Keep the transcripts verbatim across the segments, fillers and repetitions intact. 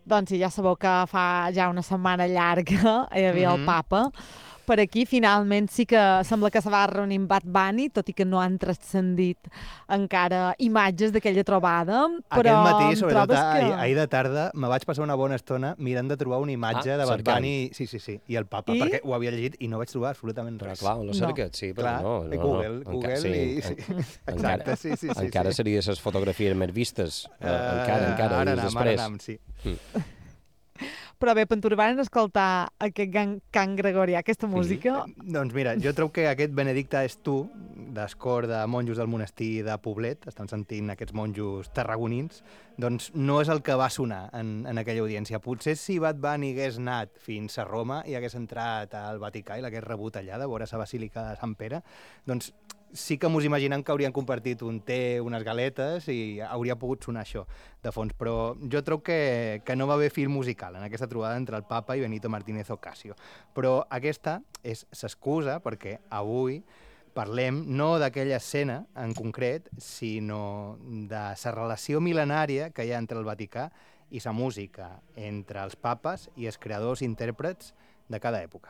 Doncs sí, ja sabeu que fa ja una setmana llarga hi havia el papa. Per aquí, finalment, sí que sembla que se va reunir amb Bad Bunny, tot i que no han transcendit encara imatges d'aquella trobada, però aquest matí, em sobretot trobes que... ahir, ahir de tarda, me vaig passar una bona estona mirant de trobar una imatge Ah, de Bad cercant. Bunny, sí, sí, sí, i el papa, I? perquè ho havia llegit i no vaig trobar absolutament Però res. clar, on lo No. cerques? Sí, però Clar, no, no, Google, no. Google Enca- sí, i... en- Sí, encara, exacte, sí, sí, sí. encara sí. seria les fotografies més vistes. Uh, Eh, encara, encara, ara dies anam, ara després. anam, sí. Mm. Però bé, Penturban, escoltar aquest can, can gregorià, aquesta música... Eh, doncs mira, jo trobo que aquest Benedicta és tu, d'escor de monjos del monestir de Poblet, estan sentint aquests monjos tarragonins, doncs no és el que va sonar en, en aquella audiència. Potser si Bad Bunny hagués anat fins a Roma i hagués entrat al Vaticà i l'hagués rebut allà, de veure la Basílica de Sant Pere, doncs sí que mos imaginem que haurien compartit un té, unes galetes i hauria pogut sonar això de fons, però jo trobo que, que no va haver fil musical en aquesta trobada entre el papa i Benito Martínez Ocasio. Però aquesta és s'excusa perquè avui parlem no d'aquella escena en concret, sinó de la relació mil·lenària que hi ha entre el Vaticà i la música, entre els papes i els creadors i intèrprets de cada època.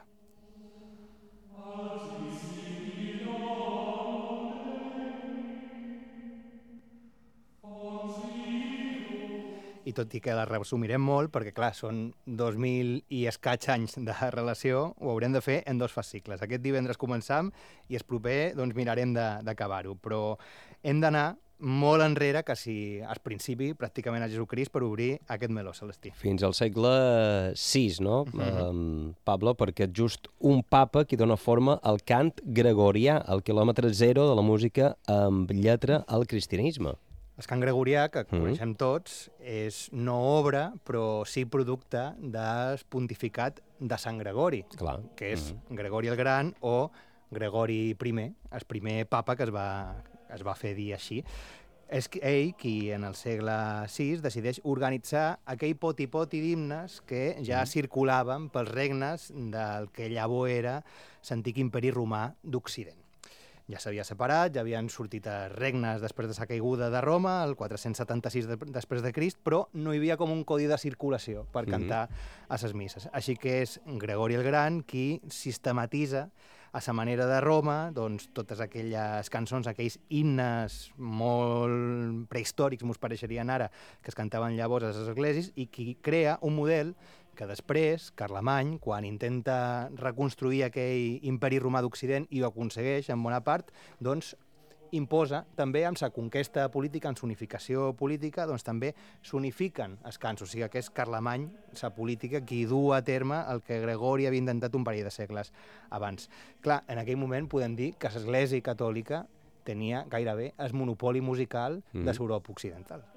I tot i que la resumirem molt, perquè clar, són dos mil i escaig anys de relació, ho haurem de fer en dos fascicles. Aquest divendres començam i el proper doncs, mirarem d'acabar-ho, però hem d'anar molt enrere, quasi al principi, pràcticament a Jesucrist, per obrir aquest meló, Celestí. Fins al segle sis, no, mm-hmm. um, Pablo? Perquè és just un papa qui dona forma al cant gregorià, al quilòmetre zero de la música amb lletra al cristianisme. El cant gregorià, que mm-hmm. coneixem tots, és no obra, però sí producte del pontificat de Sant Gregori, Clar. que és mm-hmm. Gregori el Gran o Gregori primer, el primer papa que es va, es va fer dir així. És ell qui, en el segle sis, decideix organitzar aquell poti-poti d'himnes que ja mm-hmm. circulaven pels regnes del que llavors era l'antic imperi romà d'Occident. Ja s'havia separat, ja havien sortit regnes després de la caiguda de Roma, el quatre-cents setanta-sis de, després de Crist, però no hi havia com un codi de circulació per cantar mm-hmm. a les misses. Així que és Gregori el Gran qui sistematitza a la manera de Roma doncs, totes aquelles cançons, aquells himnes molt prehistòrics, mos pareixerien ara, que es cantaven llavors a les esglésies, i qui crea un model que després, Carlemany, quan intenta reconstruir aquell imperi romà d'Occident i ho aconsegueix en bona part, doncs imposa també amb la conquesta política, amb l'unificació política, doncs també s'unifiquen els cants, o sigui que és Carlemany, la política, qui du a terme el que Gregori havia intentat un parell de segles abans. Clar, en aquell moment podem dir que l'Església Catòlica tenia gairebé el monopoli musical mm. de l'Europa occidental.